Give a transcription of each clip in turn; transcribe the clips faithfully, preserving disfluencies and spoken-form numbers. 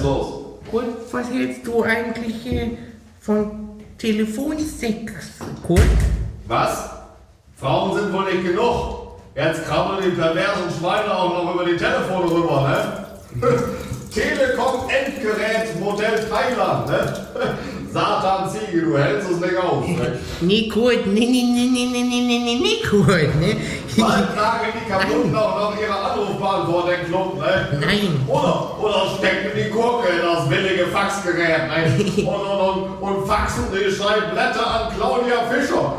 los? Kurt, was hältst du eigentlich äh, von Telefonsex, Kurt? Was? Frauen sind wohl nicht genug. Jetzt krabbeln die perversen Schweine auch noch über die Telefone rüber, ne? Telekom Endgerät Modell Thailand, ne? Satan Ziege, du hältst es nicht aus, ne? Nee, Kurt, nee, nee, nee, nee, nee, nee, nee, nee, nee, Kurt, ne? Bald tragen die kaputten auch noch ihre Anrufbeantworter in den Klumpen, ne? Nein. Oder, oder stecken die Gurke in das billige Faxgerät, ne? Und, und, und, und faxen die Schreibblätter an Claudia Fischer.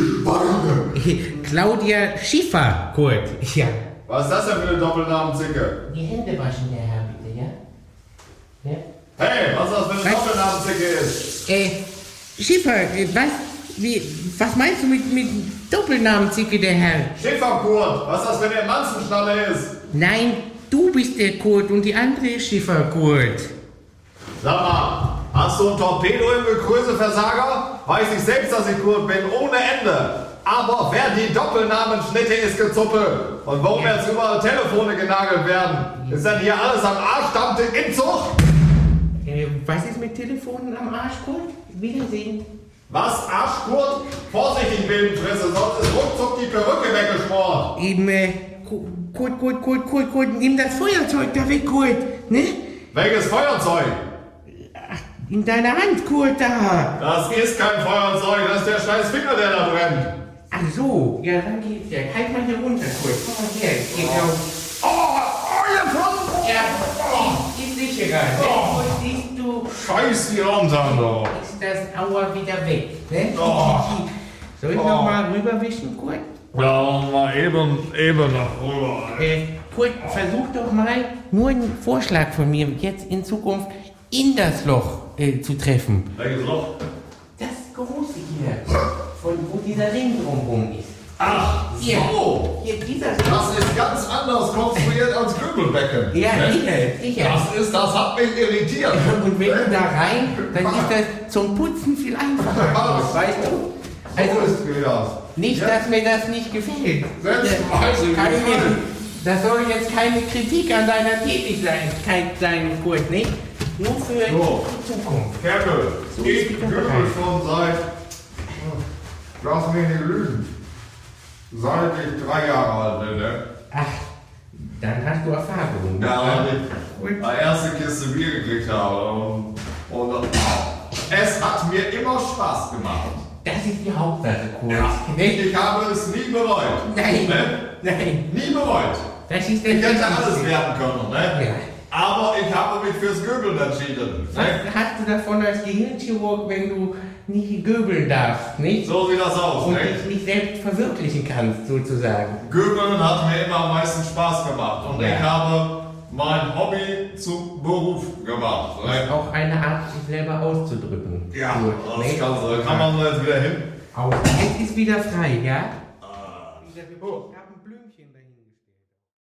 Claudia Schiffer, Kurt, ja. Was ist das denn für eine Doppelnamenzicke? Die Hände waschen, der Herr, bitte, ja? Ja? Hey, was das für eine Was? Doppelnamenzicke ist? Äh, Schiffer, äh, was, wie, was meinst du mit, mit Doppelnamenzicke, der Herr? Schifferkurt, was das für eine Manzenschnalle ist? Nein, du bist der Kurt und die andere ist Schiffer, Kurt. Sag mal, hast du ein Torpedo im Gekröseversager? Weiß ich selbst, dass ich Kurt bin, ohne Ende. Aber wer die Doppelnamenschnitte ist gezuppelt. Und warum Ja. jetzt überall Telefone genagelt werden? Ist denn hier alles am Arsch, stammte Inzucht? Äh, was ist mit Telefonen am Arsch, Kurt? Wiedersehen. Was, Arschkurt? Vorsichtig, Bildenfresse, sonst ist ruckzuck die Perücke weggeschmort. Eben, äh, Ku- Kurt, Kurt, Kurt, Kurt, Kurt, nimm das Feuerzeug da weg, Kurt, ne? Welches Feuerzeug? In deiner Hand, Kurt, da. Das ist kein Feuerzeug, das ist der scheiß Finger, der da brennt. Ach so, ja, dann geht's ja. Halt mal hier runter, Kurt. Komm mal her, ich geh auf. Oh, oh, jetzt kommt Ja, ist, ist sicherer. Ne? Oh. Und siehst du, Scheiß die Raumsand, doch. ist das Aua wieder weg, ne? Oh. Soll ich Oh. noch mal rüberwischen, Kurt? Ja, mal eben, eben nach rüber. Äh, Kurt, versuch doch mal, nur ein Vorschlag von mir, jetzt in Zukunft in das Loch äh, zu treffen. Welches Loch? Das große hier, von wo dieser Ring drumherum ist. Ach, Hier, so. hier, dieser Das ist ganz anders konstruiert als Kübelbecken. Ja, Ne? sicher, sicher. Das ist, das hat mich irritiert. Und wenn du da rein, dann ist das zum Putzen viel einfacher. Was? Weißt du? Also Also, ist mir das. nicht, Ja. dass mir das nicht gefällt. Selbstweise Keine- gefällt. Das soll jetzt keine Kritik an deiner Tätigkeit sein, Kurt, nicht? Nur für So. die Zukunft. Kerkel, So ich ist wieder kübel bereit. schon seit, lass mich nicht lügen, seit ich drei Jahre alt bin, ne? Ach, dann hast du Erfahrung. Ja, weil ich meine erste Kiste Bier gekriegt habe. Und, und es hat mir immer Spaß gemacht. Das ist die Hauptsache, Kurt. Ja, Nicht? ich habe es nie bereut. Nein, Ne? nein. Nie bereut. Das ist der Ich hätte Wichtigste. alles werden können, ne? Ja. Aber ich habe mich fürs Göbeln entschieden. Was Ne? hast du davon als Gehirnchirurg, wenn du nicht göbeln darfst, nicht? So sieht das aus, Und ne? dich nicht selbst verwirklichen kannst, sozusagen. Göbeln hat mir immer am meisten Spaß gemacht. Und Ja. ich habe mein Hobby zum Beruf gemacht. Ne? Auch eine Art, sich selber auszudrücken. Ja, Gut, das nicht? kann, so. Kann man so jetzt wieder hin? Aus. Jetzt ist wieder frei, ja? Oh.